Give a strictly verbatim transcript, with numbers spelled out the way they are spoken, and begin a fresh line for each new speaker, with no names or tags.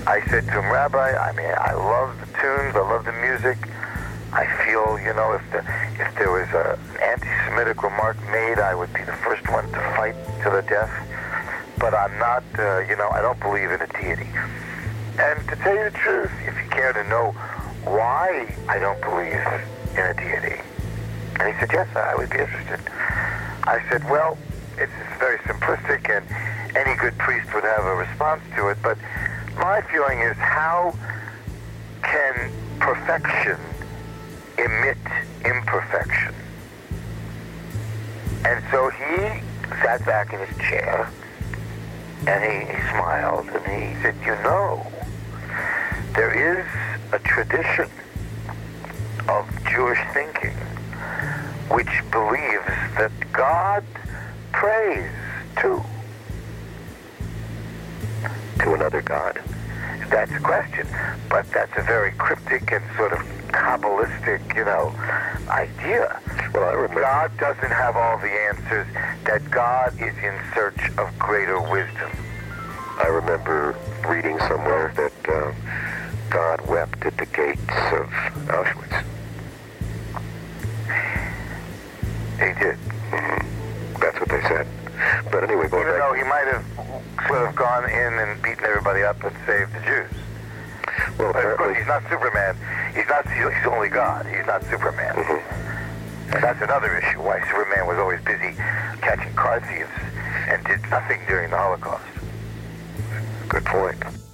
I said to him, Rabbi, I mean, I love the tunes, I love the music. I feel, you know, if the, if there was a, an anti-Semitic remark made, I would be the first one to fight to the death. But I'm not, uh, you know, I don't believe in a deity. And to tell you the truth, if you care to know why I don't believe in a deity, and he said, yes, I would be interested. I said, well, it's very simplistic, and any good priest would have a response to it, but my feeling is, how can perfection emit imperfection? And so he sat back in his chair, and he, he smiled, and he said, you know, there is a tradition of Jewish thinking which believes that God prays too to another God. That's a question, but that's a very cryptic and sort of Kabbalistic, you know, idea. Well, I remember God doesn't have all the answers, that God is in search of greater wisdom. I remember reading somewhere that uh, God wept at the gates of Auschwitz. He did. Mm-hmm. That's what they said. But anyway, going
Even
back...
though he might have sort of gone in and beaten everybody up and saved the Jews.
Well,
But of course,
apparently...
he's not Superman. He's not. He's only God. He's not Superman.
Mm-hmm.
And that's another issue, why Superman was always busy catching car thieves and did nothing during the Holocaust.
Good point.